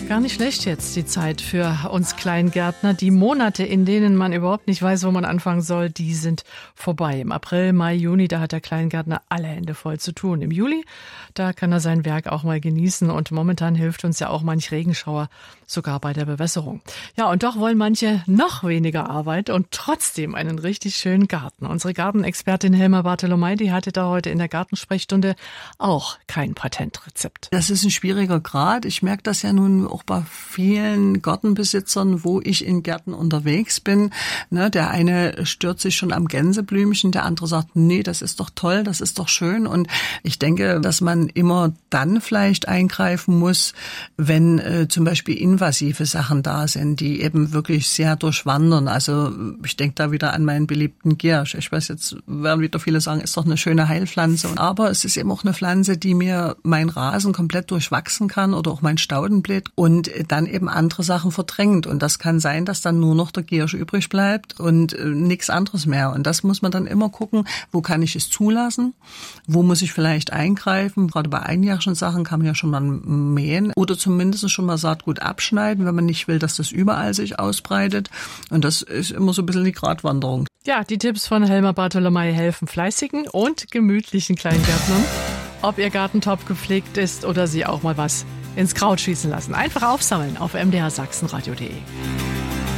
Gar nicht schlecht jetzt die Zeit für uns Kleingärtner. Die Monate, in denen man überhaupt nicht weiß, wo man anfangen soll, die sind vorbei. Im April, Mai, Juni, da hat der Kleingärtner alle Hände voll zu tun. Im Juli, da kann er sein Werk auch mal genießen und momentan hilft uns ja auch manch Regenschauer, sogar bei der Bewässerung. Ja, und doch wollen manche noch weniger Arbeit und trotzdem einen richtig schönen Garten. Unsere Gartenexpertin Helma Bartolomei, die hatte da heute in der Gartensprechstunde auch kein Patentrezept. Das ist ein schwieriger Grad. Ich merke das ja nun auch bei vielen Gartenbesitzern, wo ich in Gärten unterwegs bin. Der eine stört sich schon am Gänseblümchen, der andere sagt, nee, das ist doch toll, das ist doch schön. Und ich denke, dass man immer dann vielleicht eingreifen muss, wenn zum Beispiel invasive Sachen da sind, die eben wirklich sehr durchwandern. Also ich denke da wieder an meinen beliebten Giersch. Ich weiß, jetzt werden wieder viele sagen, ist doch eine schöne Heilpflanze. Aber es ist eben auch eine Pflanze, die mir meinen Rasen komplett durchwachsen kann oder auch mein Staudenbeet und dann eben andere Sachen verdrängt. Und das kann sein, dass dann nur noch der Giersch übrig bleibt und nichts anderes mehr. Und das muss man dann immer gucken, wo kann ich es zulassen, wo muss ich vielleicht eingreifen. Gerade bei einjährigen Sachen kann man ja schon mal mähen oder zumindest schon mal Saatgut abschneiden, wenn man nicht will, dass das überall sich ausbreitet. Und das ist immer so ein bisschen die Gratwanderung. Ja, die Tipps von Helma Bartolomei helfen fleißigen und gemütlichen Kleingärtnern. Ob ihr Garten top gepflegt ist oder sie auch mal was ins Kraut schießen lassen. Einfach aufsammeln auf mdrsachsenradio.de.